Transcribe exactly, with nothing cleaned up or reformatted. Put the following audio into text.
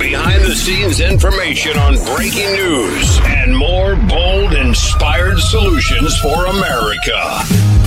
behind the scenes information on breaking news and more bold, inspired solutions for America.